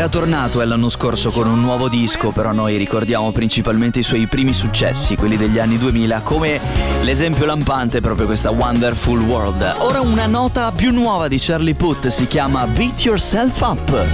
Era tornato l'anno scorso con un nuovo disco, però noi ricordiamo principalmente i suoi primi successi, quelli degli anni 2000, come l'esempio lampante è proprio questa Wonderful World. Ora una nota più nuova di Charlie Puth, si chiama Beat Yourself Up.